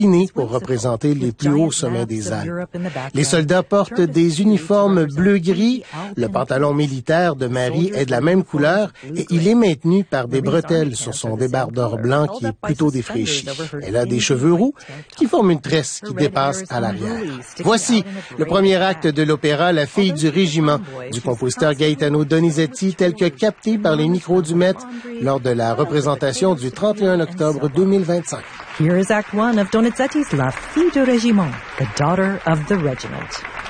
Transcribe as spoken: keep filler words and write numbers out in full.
pour représenter les plus hauts sommets des Alpes. Les soldats portent des uniformes bleu-gris. Le pantalon militaire de Marie est de la même couleur et il est maintenu par des bretelles sur son débardeur blanc qui est plutôt défraîchi. Elle a des cheveux roux qui forment une tresse qui dépasse à l'arrière. Voici le premier acte de l'opéra La fille du régiment du compositeur Gaetano Donizetti tel que capté par les micros du Met lors de la représentation du trente et un octobre deux mille vingt-cinq. Here is Act One of Donizetti's La fille du régiment, the daughter of the regiment.